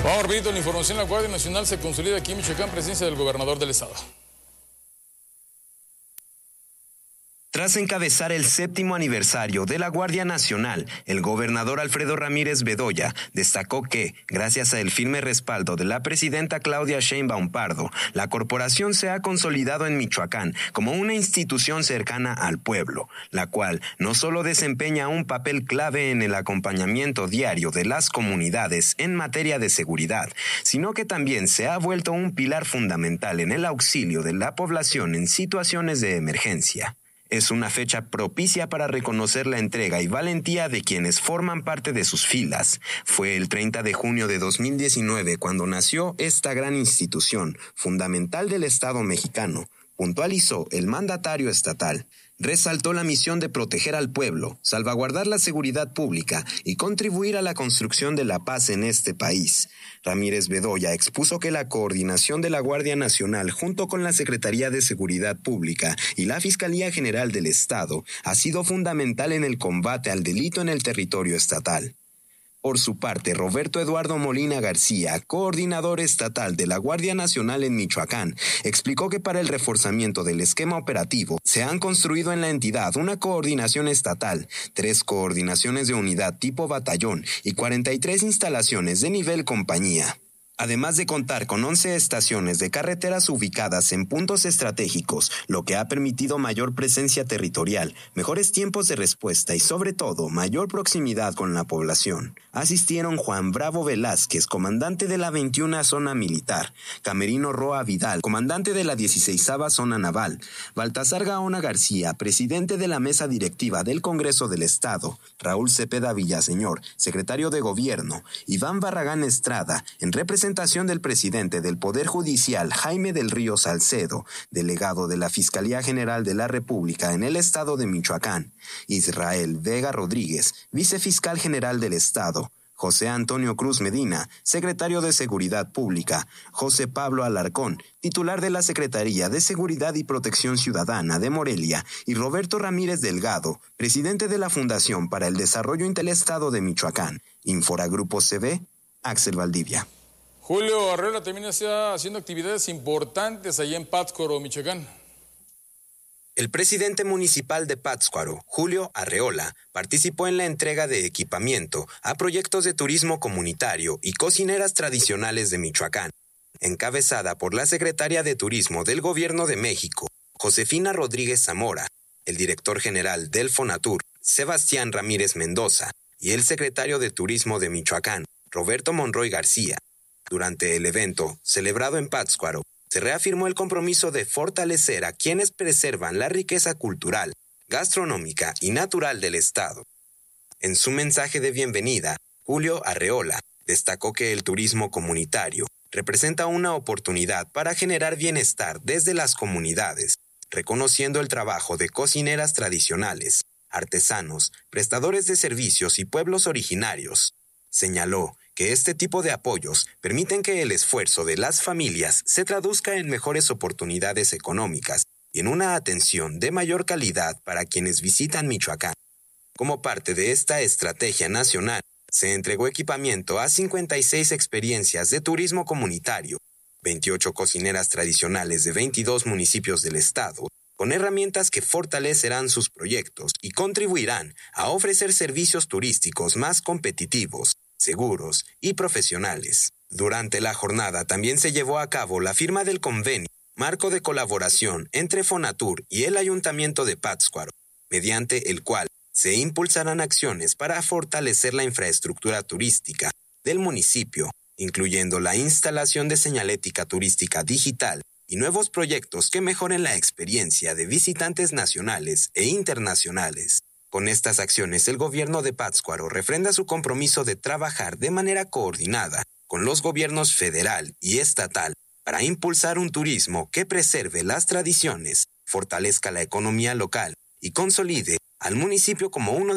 Vamos rapidito a la información. La Guardia Nacional se consolida aquí en Michoacán, presencia del gobernador del estado. Tras encabezar el 7º aniversario de la Guardia Nacional, el gobernador Alfredo Ramírez Bedoya destacó que, gracias al firme respaldo de la presidenta Claudia Sheinbaum Pardo, la corporación se ha consolidado en Michoacán como una institución cercana al pueblo, la cual no solo desempeña un papel clave en el acompañamiento diario de las comunidades en materia de seguridad, sino que también se ha vuelto un pilar fundamental en el auxilio de la población en situaciones de emergencia. Es una fecha propicia para reconocer la entrega y valentía de quienes forman parte de sus filas. Fue el 30 de junio de 2019 cuando nació esta gran institución, fundamental del Estado mexicano, puntualizó el mandatario estatal. Resaltó la misión de proteger al pueblo, salvaguardar la seguridad pública y contribuir a la construcción de la paz en este país. Ramírez Bedoya expuso que la coordinación de la Guardia Nacional junto con la Secretaría de Seguridad Pública y la Fiscalía General del Estado ha sido fundamental en el combate al delito en el territorio estatal. Por su parte, Roberto Eduardo Molina García, coordinador estatal de la Guardia Nacional en Michoacán, explicó que para el reforzamiento del esquema operativo se han construido en la entidad una coordinación estatal, 3 coordinaciones de unidad tipo batallón y 43 instalaciones de nivel compañía. Además de contar con 11 estaciones de carreteras ubicadas en puntos estratégicos, lo que ha permitido mayor presencia territorial, mejores tiempos de respuesta y sobre todo mayor proximidad con la población. Asistieron Juan Bravo Velázquez, comandante de la 21ª Zona Militar, Camerino Roa Vidal, comandante de la 16ª Zona Naval, Baltasar Gaona García, presidente de la Mesa Directiva del Congreso del Estado, Raúl Cepeda Villaseñor, secretario de Gobierno, Iván Barragán Estrada, en representación del presidente del Poder Judicial Jaime del Río Salcedo, delegado de la Fiscalía General de la República en el estado de Michoacán, Israel Vega Rodríguez, vicefiscal general del estado, José Antonio Cruz Medina, secretario de Seguridad Pública, José Pablo Alarcón, titular de la Secretaría de Seguridad y Protección Ciudadana de Morelia, y Roberto Ramírez Delgado, presidente de la Fundación para el Desarrollo del Estado de Michoacán. Infora Grupo CB, Axel Valdivia. Julio Arreola también está haciendo actividades importantes allá en Pátzcuaro, Michoacán. El presidente municipal de Pátzcuaro, Julio Arreola, participó en la entrega de equipamiento a proyectos de turismo comunitario y cocineras tradicionales de Michoacán, encabezada por la secretaria de Turismo del Gobierno de México, Josefina Rodríguez Zamora, el director general del Fonatur, Sebastián Ramírez Mendoza, y el secretario de Turismo de Michoacán, Roberto Monroy García. Durante el evento, celebrado en Pátzcuaro, se reafirmó el compromiso de fortalecer a quienes preservan la riqueza cultural, gastronómica y natural del Estado. En su mensaje de bienvenida, Julio Arreola destacó que el turismo comunitario representa una oportunidad para generar bienestar desde las comunidades, reconociendo el trabajo de cocineras tradicionales, artesanos, prestadores de servicios y pueblos originarios. Señaló que este tipo de apoyos permiten que el esfuerzo de las familias se traduzca en mejores oportunidades económicas y en una atención de mayor calidad para quienes visitan Michoacán. Como parte de esta estrategia nacional, se entregó equipamiento a 56 experiencias de turismo comunitario, 28 cocineras tradicionales de 22 municipios del estado, con herramientas que fortalecerán sus proyectos y contribuirán a ofrecer servicios turísticos más competitivos, seguros y profesionales. Durante la jornada también se llevó a cabo la firma del convenio marco de colaboración entre Fonatur y el Ayuntamiento de Pátzcuaro, mediante el cual se impulsarán acciones para fortalecer la infraestructura turística del municipio, incluyendo la instalación de señalética turística digital y nuevos proyectos que mejoren la experiencia de visitantes nacionales e internacionales. Con estas acciones, el gobierno de Pátzcuaro refrenda su compromiso de trabajar de manera coordinada con los gobiernos federal y estatal para impulsar un turismo que preserve las tradiciones, fortalezca la economía local y consolide al municipio como uno